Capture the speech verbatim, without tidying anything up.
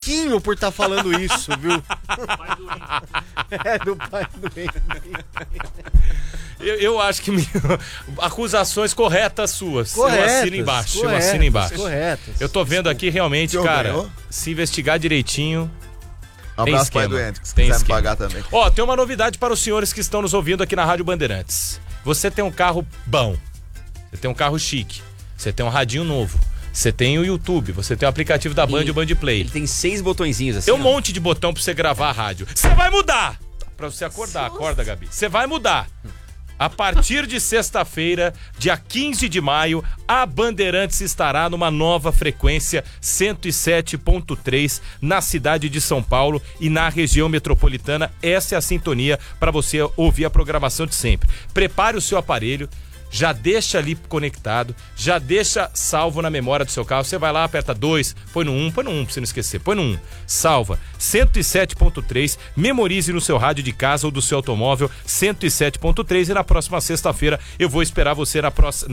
pouquinho por estar tá falando isso, viu? É, do pai doente. Eu, eu acho que acusações corretas suas. Corretas, eu assino embaixo. corretas, eu assino embaixo. Corretas. Eu tô vendo aqui realmente, Que cara, ganhou? se investigar direitinho. Um tem abraço, pai esquema. doente, que se Tem quiser me esquema. pagar também. Ó, tem uma novidade para os senhores que estão nos ouvindo aqui na Rádio Bandeirantes. Você tem um carro bom, você tem um carro chique, você tem um radinho novo, você tem o YouTube, você tem o aplicativo da Band e o Band Play. Ele tem seis botõezinhos assim. Tem um ó. monte de botão pra você gravar a rádio. Você vai mudar! Pra você acordar, acorda, Gabi. Você vai mudar. A partir de sexta-feira, dia quinze de maio, a Bandeirantes estará numa nova frequência cento e sete ponto três na cidade de São Paulo e na região metropolitana. Essa é a sintonia para você ouvir a programação de sempre. Prepare o seu aparelho, já deixa ali conectado, já deixa salvo na memória do seu carro. Você vai lá, aperta dois, põe no um, põe no um pra você não esquecer, põe no um, salva, cento e sete ponto três, memorize no seu rádio de casa ou do seu automóvel, cento e sete ponto três, e na próxima sexta-feira eu vou esperar você na, próxima,